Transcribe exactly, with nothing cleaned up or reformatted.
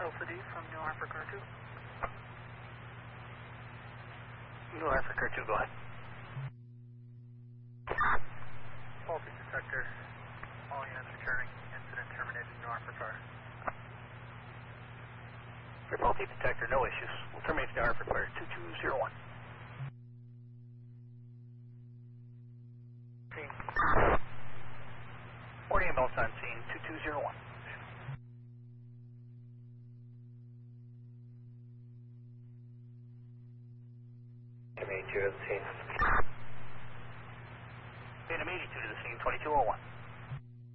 Alpha D from New Africa two. New Africa two, go ahead. Faulty detector. All units returning. Incident terminated New Africa. For faulty detector, no issues. We'll terminate the New Africa two two zero one. Scene. Morning ambulance on scene two two zero one. Terminate you at the scene. Phantom eighty-two to the scene, twenty-two oh one.